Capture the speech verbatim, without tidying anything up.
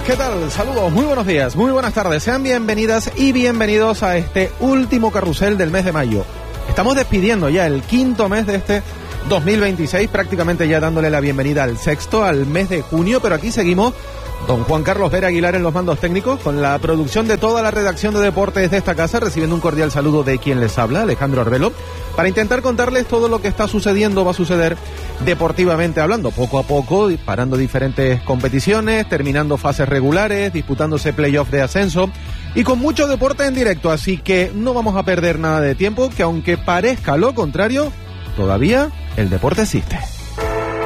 ¿Qué tal? Saludos, muy buenos días, muy buenas tardes. Sean bienvenidas y bienvenidos a este último carrusel del mes de mayo. Estamos despidiendo ya el quinto mes de este dos mil veintiséis, prácticamente ya dándole la bienvenida al sexto, al mes de junio, pero aquí seguimos. Don Juan Carlos Vera Aguilar en los mandos técnicos, con la producción de toda la redacción de deportes de esta casa, recibiendo un cordial saludo de quien les habla, Alejandro Arbelo, para intentar contarles todo lo que está sucediendo, va a suceder deportivamente hablando, poco a poco, parando diferentes competiciones, terminando fases regulares, disputándose playoffs de ascenso y con mucho deporte en directo, así que no vamos a perder nada de tiempo, que aunque parezca lo contrario, todavía el deporte existe.